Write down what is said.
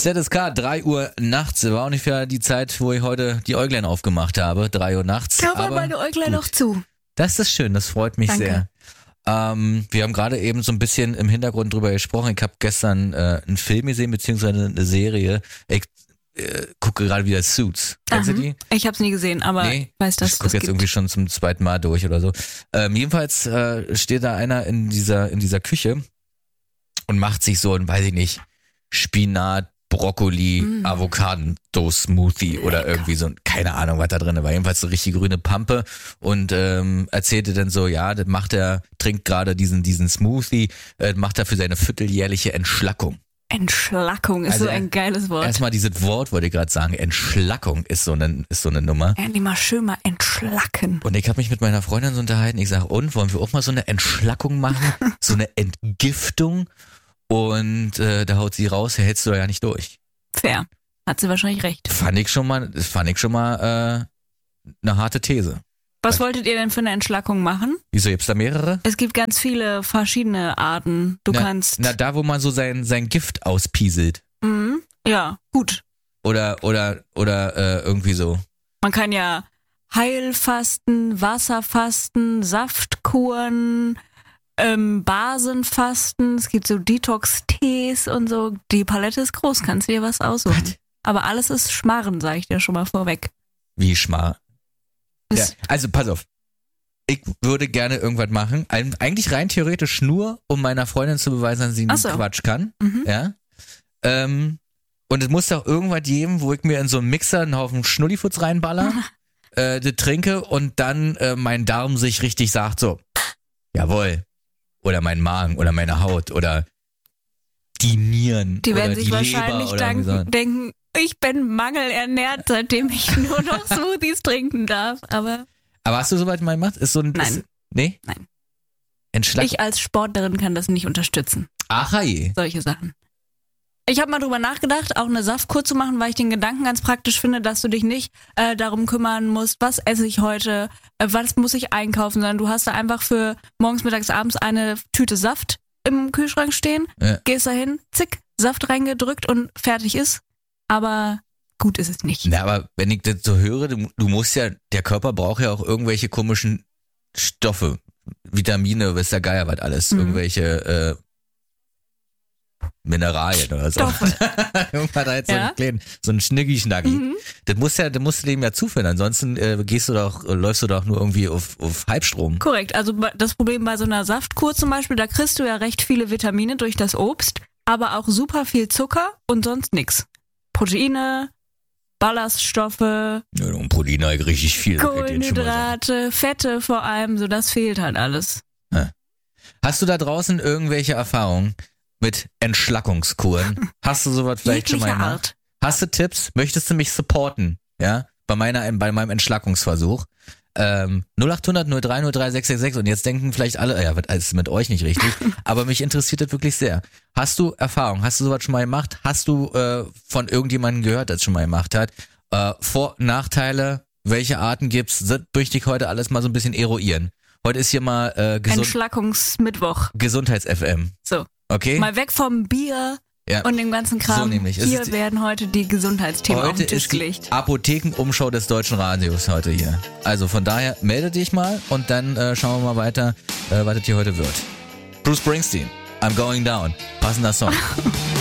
ZSK, 3 Uhr nachts. War ungefähr die Zeit, wo ich heute die Äuglein aufgemacht habe. 3 Uhr nachts. Da waren meine Äuglein noch zu. Das ist schön, das freut mich sehr. Wir haben gerade eben so ein bisschen im Hintergrund drüber gesprochen. Ich habe gestern einen Film gesehen, beziehungsweise eine Serie. Ich gucke gerade wieder Suits. Kennst du die? Ich habe es nie gesehen, aber weiß, dass ich gucke jetzt irgendwie schon zum zweiten Mal durch oder so. Jedenfalls steht da einer in dieser Küche und macht sich so ein, weiß ich nicht, Spinat, Brokkoli, Avocado-Smoothie oder irgendwie so, keine Ahnung, was da drin war. Jedenfalls so richtig grüne Pampe und erzählte dann so, ja, das macht er, trinkt gerade diesen Smoothie, macht er für seine vierteljährliche Entschlackung. Entschlackung ist also so ein geiles Wort. Erstmal dieses Wort wollte ich gerade sagen, Entschlackung ist so eine Nummer. Ja, mal schön mal entschlacken. Und ich habe mich mit meiner Freundin so unterhalten, ich sage, und, wollen wir auch mal so eine Entschlackung machen? So eine Entgiftung? Und da haut sie raus, hältst du da ja nicht durch. Fair. Hat sie wahrscheinlich recht. Fand ich schon mal eine harte These. Was wolltet ihr denn für eine Entschlackung machen? Wieso, gibt's da mehrere? Es gibt ganz viele verschiedene Arten. Du kannst... da wo man so sein Gift auspieselt. Mhm. Ja, gut. Oder irgendwie so. Man kann ja Heilfasten, Wasserfasten, Saftkuren, Basenfasten, es gibt so Detox-Tees und so. Die Palette ist groß, kannst du dir was aussuchen. Was? Aber alles ist Schmarren, sage ich dir schon mal vorweg. Wie Schmarren? Ja, also pass auf, ich würde gerne irgendwas machen, eigentlich rein theoretisch nur, um meiner Freundin zu beweisen, dass sie nicht Quatsch kann. Ja. Und es muss doch irgendwas geben, wo ich mir in so einen Mixer einen Haufen Schnullifutz reinballer, das trinke und dann mein Darm sich richtig sagt so, jawohl, oder mein Magen oder meine Haut oder die Nieren. Die werden oder sich die wahrscheinlich Leber denken, ich bin mangelernährt, seitdem ich nur noch Smoothies trinken darf. Aber hast du soweit mal gemacht? Ist so ein Nein. Nee? Nein. Ich als Sportlerin kann das nicht unterstützen. Ach je. Solche Sachen. Ich habe mal drüber nachgedacht, auch eine Saftkur zu machen, weil ich den Gedanken ganz praktisch finde, dass du dich nicht darum kümmern musst, was esse ich heute, was muss ich einkaufen, sondern du hast da einfach für morgens, mittags, abends eine Tüte Saft im Kühlschrank stehen, gehst dahin, zick, Saft reingedrückt und fertig ist. Aber gut ist es nicht. Na, aber wenn ich das so höre, du musst ja, der Körper braucht ja auch irgendwelche komischen Stoffe, Vitamine, weiß der Geier was alles, irgendwelche Mineralien oder so. Irgendwann da jetzt so ein Schniggi-Schnaggi. Das musst du dem ja zuführen, ansonsten läufst du doch nur irgendwie auf Halbstrom. Korrekt, also das Problem bei so einer Saftkur zum Beispiel, da kriegst du ja recht viele Vitamine durch das Obst, aber auch super viel Zucker und sonst nix. Proteine, Ballaststoffe, und Proteine richtig viel. Kohlenhydrate, Fette vor allem, so das fehlt halt alles. Hast du da draußen irgendwelche Erfahrungen mit Entschlackungskuren? Hast du sowas vielleicht schon mal gemacht? Hast du Tipps? Möchtest du mich supporten? Ja, bei meinem Entschlackungsversuch. 0800 0303 666 und jetzt denken vielleicht alle, ja, was ist mit euch nicht richtig, aber mich interessiert das wirklich sehr. Hast du Erfahrung? Hast du sowas schon mal gemacht? Hast du von irgendjemandem gehört, der es schon mal gemacht hat? Vor- Nachteile, welche Arten gibt's? Das möchte ich heute alles mal so ein bisschen eruieren. Heute ist hier mal Entschlackungsmittwoch. Gesundheits-FM. So. Okay? Mal weg vom Bier und dem ganzen Kram. So nämlich. Hier werden heute die Gesundheitsthemen auf den Tisch gelegt. Heute ist die Apothekenumschau des Deutschen Radios heute hier. Also von daher melde dich mal und dann schauen wir mal weiter, was das hier heute wird. Bruce Springsteen, I'm Going Down. Passender Song.